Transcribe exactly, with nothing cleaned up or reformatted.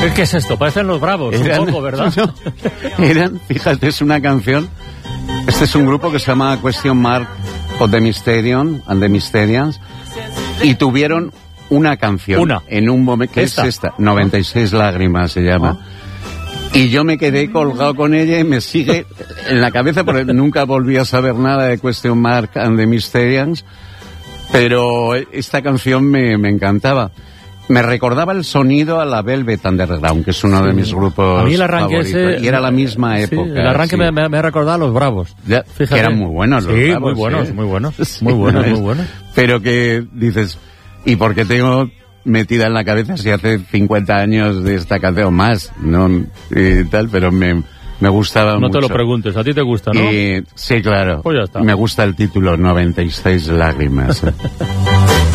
¿Qué es esto? Parecen los Bravos, eran, un poco, ¿verdad? No, eran, fíjate, es una canción. Este es un grupo que se llama Question Mark of the Mysterion and the Mysterians. Y tuvieron una canción. Una. En un momento. ¿Qué ¿Esta? es esta? noventa y seis lágrimas se llama. Ah. Y yo me quedé colgado con ella y me sigue en la cabeza porque nunca volví a saber nada de Question Mark and the Mysterians. Pero esta canción me, me encantaba. Me recordaba el sonido a la Velvet Underground, que es uno sí. de mis grupos a mí el arranque favoritos. ese, y era la misma época. Sí, el arranque sí. me, me, me ha recordado a los Bravos. Ya, que eran muy buenos los sí, Bravos. Muy buenos, ¿eh? muy buenos, sí, muy buenos, no muy buenos. Pero que dices, ¿y por qué tengo metida en la cabeza si hace cincuenta años de esta canción más? No, y tal, pero me, me gustaba no mucho. No te lo preguntes, a ti te gusta, ¿no? Y, sí, claro. Pues ya está. Me gusta el título, noventa y seis lágrimas.